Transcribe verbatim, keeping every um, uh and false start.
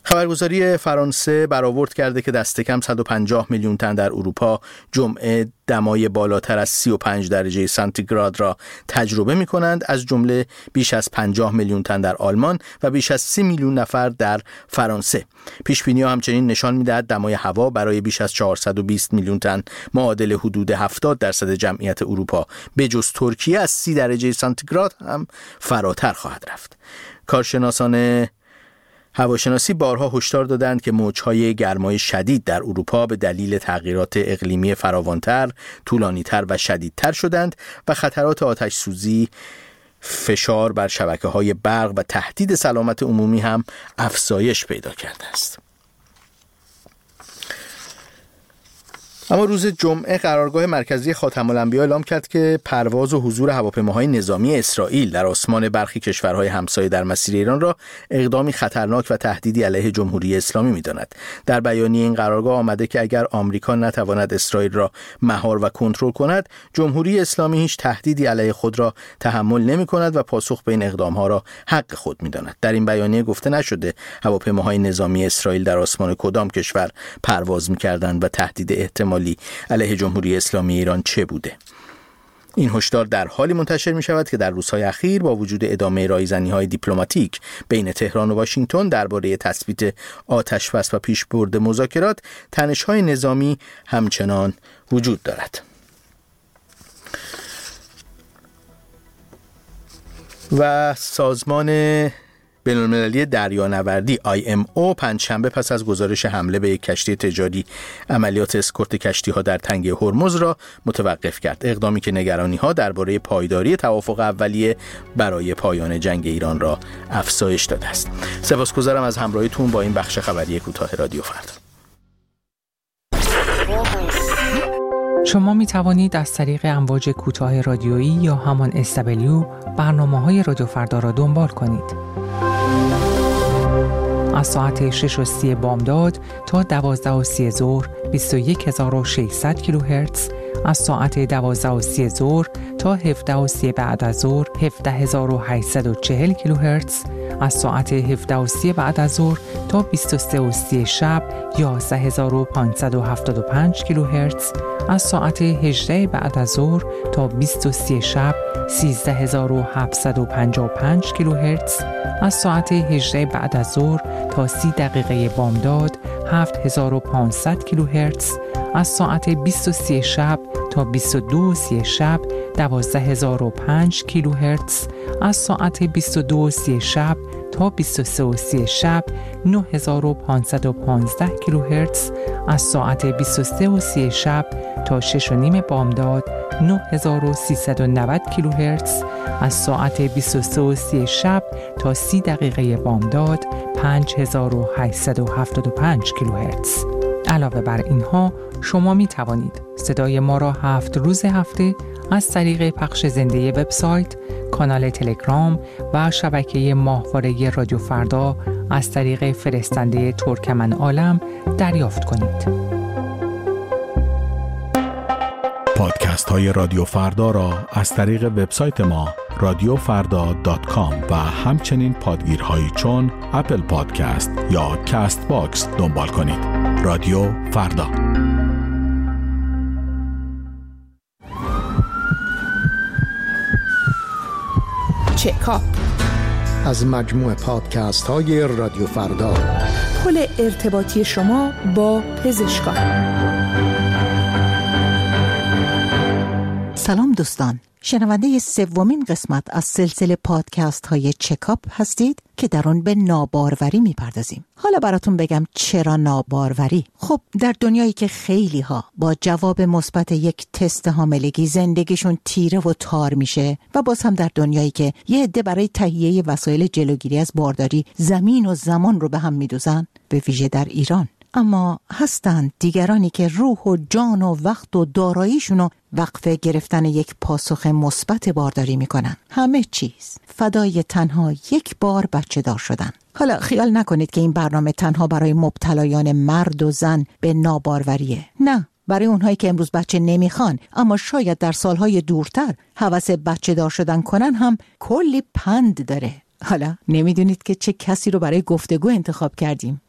خبرگزاری فرانسه برآورد کرده که دست کم صد و پنجاه میلیون تن در اروپا جمعه دمای بالاتر از سی و پنج درجه سانتیگراد را تجربه می کنند، از جمله بیش از پنجاه میلیون تن در آلمان و بیش از سی میلیون نفر در فرانسه. پیش بینی ها همچنین نشان می دهد دمای هوا برای بیش از چهارصد و بیست میلیون تن معادل حدود هفتاد درصد جمعیت اروپا به جز ترکیه از سی درجه سانتیگراد هم فراتر خواهد رفت. کارشناسان هواشناسی بارها هشدار دادند که موج‌های گرمای شدید در اروپا به دلیل تغییرات اقلیمی فراوان‌تر، طولانی‌تر و شدیدتر شدند و خطرات آتش سوزی، فشار بر شبکه‌های برق و تهدید سلامت عمومی هم افزایش پیدا کرده است. اما روز جمعه قرارگاه مرکزی خاتم الانبیا اعلام کرد که پرواز و حضور هواپیماهای نظامی اسرائیل در آسمان برخی کشورهای همسایه در مسیر ایران را اقدامی خطرناک و تهدیدی علیه جمهوری اسلامی می‌داند. در بیانیه این قرارگاه آمده که اگر آمریکا نتواند اسرائیل را مهار و کنترل کند، جمهوری اسلامی هیچ تهدیدی علیه خود را تحمل نمی‌کند و پاسخ به این اقدام‌ها را حق خود می‌داند. در این بیانیه گفته نشده هواپیماهای نظامی اسرائیل در آسمان کدام کشور پرواز می‌کردند و تهدید احتمالی علیه جمهوری اسلامی ایران چه بوده. این هشدار در حالی منتشر می شود که در روزهای اخیر با وجود ادامه رایزنی‌های دیپلماتیک بین تهران و واشنگتن درباره تثبیت آتش‌بس و پیشبرد مذاکرات، تنش‌های نظامی همچنان وجود دارد. و سازمان بین‌المللی دریانوردی آی ام او پنجشنبه پس از گزارش حمله به یک کشتی تجاری عملیات اسکورت کشتی‌ها در تنگه هرمز را متوقف کرد، اقدامی که نگرانی‌ها درباره پایداری توافق اولیه برای پایان جنگ ایران را افزایش داده است. سپاسگزارم از همراهیتون با این بخش خبری کوتاه رادیو فردا. شما می توانید از طریق امواج کوتاه رادیویی یا همان اس دبلیو برنامه‌های رادیو فردا را دنبال کنید. از ساعت شش و سی بامداد تا دوازده و سی ظهر بیست و یک هزار و ششصد کیلوهرتز، از ساعت دوازده و سی ظهر تا هفده و سی بعد از ظهر هفده هزار و هشتصد و چهل کیلوهرتز، از ساعت هفده و سی بعد از ظهر تا بیست و سه و سی شب یازده هزار و پانصد و هفتاد و پنج کیلوهرتز، از ساعت هجده بعد از ظهر تا بیست و سه شب سیزده هزار و هفتصد و پنجاه و پنج کیلوهرتز، از ساعت هجده بعد از ظهر تا سی دقیقه بامداد هفت هزار و پانصد کیلوهرتز، از ساعت بیست و سه شب تا بیست و دو و سی شب دوازده هزار و پنج کیلوهرتز، از ساعت بیست و دو و سی شب تا بیست و سه و سی شب نه هزار و پانصد و پانزده کیلوهرتز، از ساعت بیست و سه و سی شب تا شش و نیم بامداد نه هزار و سیصد و نود کیلوهرتز، از ساعت بیست و سه و سی شب تا سی دقیقه بامداد پنج هزار و هشتصد و هفتاد و پنج کیلوهرتز. علاوه بر اینها شما می توانید صدای ما را هفت روز هفته از طریق پخش زنده وبسایت، کانال تلگرام و شبکه ماهواره رادیو فردا از طریق فرستنده ترکمن عالم دریافت کنید. پادکست های رادیو فردا را از طریق وبسایت ما رادیو فردا دات کام و همچنین پادگیرهایی چون اپل پادکست یا کست باکس دنبال کنید. رادیو فردا. چکاپ از مجموع پادکست های رادیو فردا، پل ارتباطی شما با پزشکان. سلام دوستان، شنونده سومین قسمت از سلسله پادکست های چکاپ هستید که در آن به ناباروری میپردازیم. حالا براتون بگم چرا ناباروری؟ خب در دنیایی که خیلی ها با جواب مثبت یک تست حاملگی زندگیشون تیره و تار میشه و باز هم در دنیایی که یه عده برای تهیه وسایل جلوگیری از بارداری زمین و زمان رو به هم میدوزن، به ویژه در ایران، اما هستند دیگرانی که روح و جان و وقت و داراییشونو وقف گرفتن یک پاسخ مثبت بارداری میکنن. همه چیز فدای تنها یک بار بچه دار شدن. حالا خیال نکنید که این برنامه تنها برای مبتلایان مرد و زن به ناباروریه. نه، برای اونهایی که امروز بچه نمیخوان اما شاید در سالهای دورتر هوس بچه دار شدن کنن هم کلی پند داره. حالا نمیدونید که چه کسی رو برای گفتگو انتخاب کردیم.